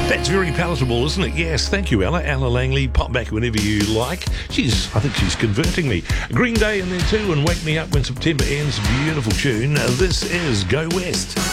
That's very palatable, isn't it? Yes, thank you, Ella. Ella Langley, pop back whenever you like. I think she's converting me. Green Day in there too, and Wake Me Up When September Ends. Beautiful tune. This is Go West.